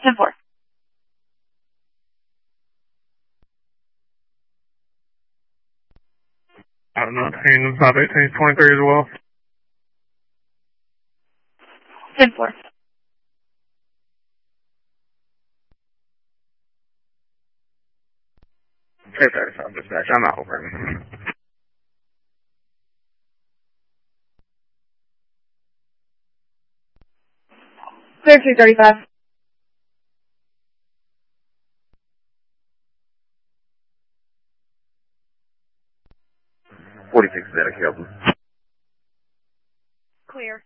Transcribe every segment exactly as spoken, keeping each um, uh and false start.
ten four. I'm not seeing five eighteen twenty-three as well. ten four. Clear thirty-five dispatch. I'm out over. Clear three thirty-five. forty-six is out of Kelton. Clear.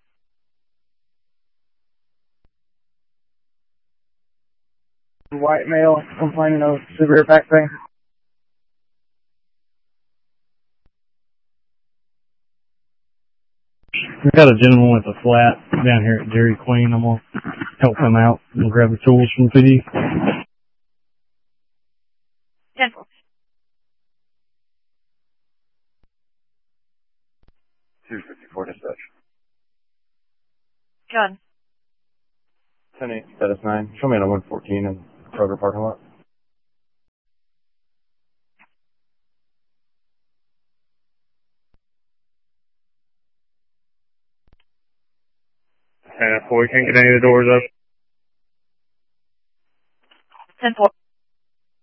White male complaining of severe back pain. We've got a gentleman with a flat down here at Dairy Queen. I'm going to help him out and grab the tools from P D. ten four. two fifty-four dispatch. Gun. ten eight, status nine. Show me on a one fourteen in Kroger parking lot. ten four, can't get any of the doors up. ten four.